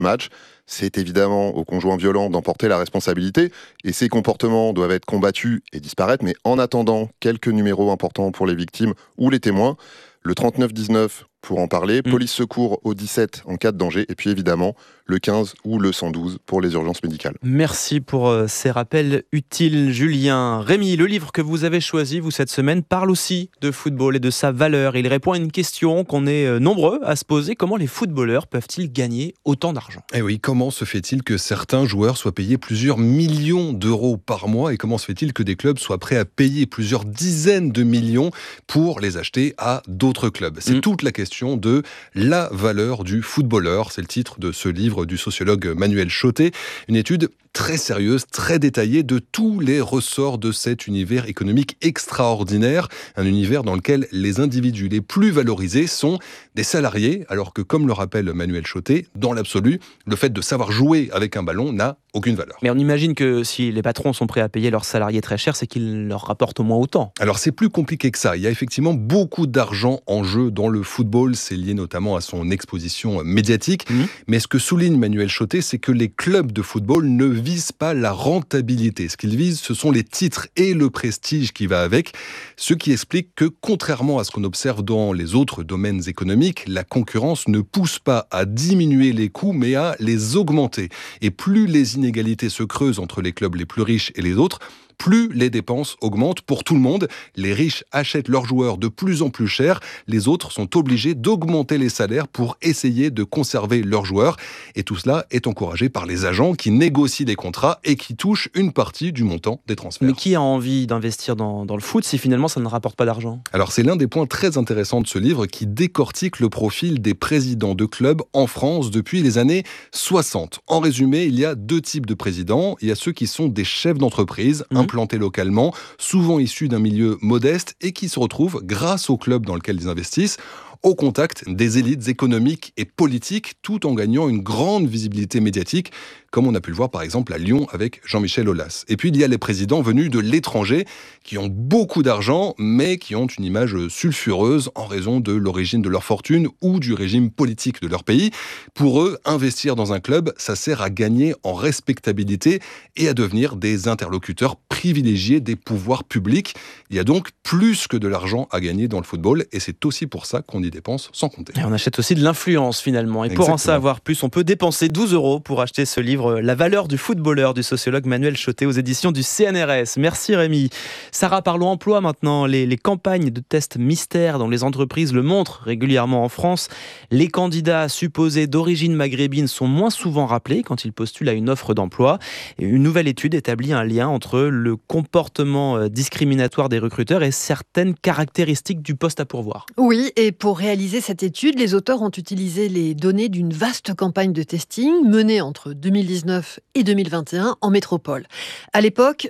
match. C'est évidemment au conjoint violent d'emporter la responsabilité et ces comportements doivent être combattus et disparaître. Mais en attendant, quelques numéros importants pour les victimes ou les témoins. Le 3919 pour en parler, police secours au 17 en cas de danger et puis évidemment le 15 ou le 112 pour les urgences médicales. Merci pour ces rappels utiles, Julien. Rémi, le livre que vous avez choisi, vous, cette semaine, parle aussi de football et de sa valeur. Il répond à une question qu'on est nombreux à se poser. Comment les footballeurs peuvent-ils gagner autant d'argent ? Eh oui, comment se fait-il que certains joueurs soient payés plusieurs millions d'euros par mois et comment se fait-il que des clubs soient prêts à payer plusieurs dizaines de millions pour les acheter à d'autres clubs ? C'est toute la question de la valeur du footballeur. C'est le titre de ce livre du sociologue Manuel Chotet. Une étude très sérieuse, très détaillée de tous les ressorts de cet univers économique extraordinaire. Un univers dans lequel les individus les plus valorisés sont des salariés, alors que, comme le rappelle Manuel Chotet, dans l'absolu, le fait de savoir jouer avec un ballon n'a aucune valeur. Mais on imagine que si les patrons sont prêts à payer leurs salariés très cher, c'est qu'ils leur rapportent au moins autant. Alors c'est plus compliqué que ça. Il y a effectivement beaucoup d'argent en jeu dans le football. C'est lié notamment à son exposition médiatique. Mais ce que souligne Manuel Chotet, c'est que les clubs de football ne visent pas la rentabilité. Ce qu'ils visent, ce sont les titres et le prestige qui va avec. Ce qui explique que, contrairement à ce qu'on observe dans les autres domaines économiques, la concurrence ne pousse pas à diminuer les coûts, mais à les augmenter. Et plus les inégalités se creusent entre les clubs les plus riches et les autres, plus les dépenses augmentent pour tout le monde. Les riches achètent leurs joueurs de plus en plus cher. Les autres sont obligés d'augmenter les salaires pour essayer de conserver leurs joueurs. Et tout cela est encouragé par les agents qui négocient des contrats et qui touchent une partie du montant des transferts. Mais qui a envie d'investir dans le foot si finalement ça ne rapporte pas d'argent ? Alors c'est l'un des points très intéressants de ce livre qui décortique le profil des présidents de clubs en France depuis les années 60. En résumé, il y a deux types de présidents. Il y a ceux qui sont des chefs d'entreprise, implantés localement, souvent issus d'un milieu modeste et qui se retrouvent, grâce au club dans lequel ils investissent, au contact des élites économiques et politiques, tout en gagnant une grande visibilité médiatique, comme on a pu le voir par exemple à Lyon avec Jean-Michel Aulas. Et puis il y a les présidents venus de l'étranger, qui ont beaucoup d'argent, mais qui ont une image sulfureuse en raison de l'origine de leur fortune ou du régime politique de leur pays. Pour eux, investir dans un club, ça sert à gagner en respectabilité et à devenir des interlocuteurs privilégiés des pouvoirs publics. Il y a donc plus que de l'argent à gagner dans le football, et c'est aussi pour ça qu'on y dépense sans compter. Et on achète aussi de l'influence finalement. Et pour en savoir plus, on peut dépenser 12 € pour acheter ce livre La valeur du footballeur du sociologue Manuel Chotet aux éditions du CNRS. Merci Rémi. Sarah, parlons emploi maintenant. Les campagnes de tests mystères dont les entreprises le montrent régulièrement en France. Les candidats supposés d'origine maghrébine sont moins souvent rappelés quand ils postulent à une offre d'emploi. Et une nouvelle étude établit un lien entre le comportement discriminatoire des recruteurs et certaines caractéristiques du poste à pourvoir. Oui, et pour réaliser cette étude, les auteurs ont utilisé les données d'une vaste campagne de testing menée entre 2019 et 2021 en métropole. À l'époque,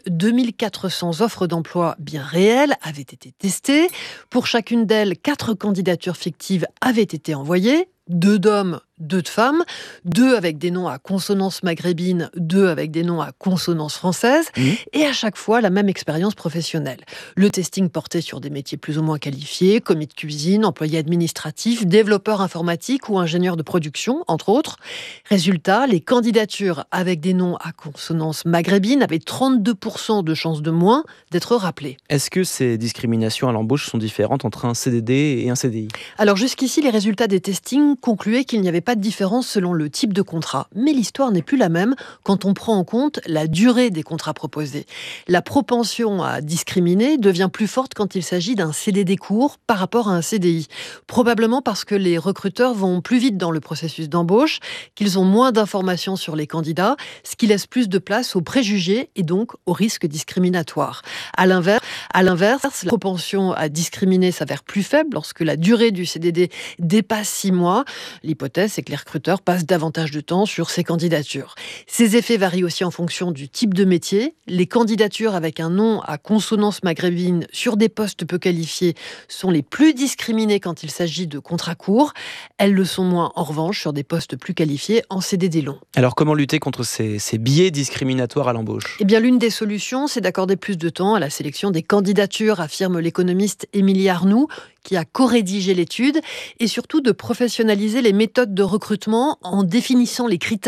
2400 offres d'emploi bien réelles avaient été testées. Pour chacune d'elles, 4 candidatures fictives avaient été envoyées. 2 d'hommes, 2 de femmes, 2 avec des noms à consonance maghrébine, 2 avec des noms à consonance française, et à chaque fois la même expérience professionnelle. Le testing portait sur des métiers plus ou moins qualifiés, commis de cuisine, employé administratif, développeur informatique ou ingénieur de production, entre autres. Résultat, les candidatures avec des noms à consonance maghrébine avaient 32% de chances de moins d'être rappelées. Est-ce que ces discriminations à l'embauche sont différentes entre un CDD et un CDI ? Alors jusqu'ici, les résultats des testings concluaient qu'il n'y avait pas de différence selon le type de contrat. Mais l'histoire n'est plus la même quand on prend en compte la durée des contrats proposés. La propension à discriminer devient plus forte quand il s'agit d'un CDD court par rapport à un CDI. Probablement parce que les recruteurs vont plus vite dans le processus d'embauche, qu'ils ont moins d'informations sur les candidats, ce qui laisse plus de place aux préjugés et donc aux risques discriminatoires. À l'inverse, la propension à discriminer s'avère plus faible lorsque la durée du CDD dépasse 6 mois. L'hypothèse, c'est que les recruteurs passent davantage de temps sur ces candidatures. Ces effets varient aussi en fonction du type de métier. Les candidatures avec un nom à consonance maghrébine sur des postes peu qualifiés sont les plus discriminées quand il s'agit de contrats courts. Elles le sont moins, en revanche, sur des postes plus qualifiés en CDD long. Alors, comment lutter contre ces biais discriminatoires à l'embauche ? Eh bien, l'une des solutions, c'est d'accorder plus de temps à la sélection des candidatures, affirme l'économiste Émilie Arnoux, qui a co-rédigé l'étude, et surtout de professionnaliser les méthodes de recrutement en définissant les critères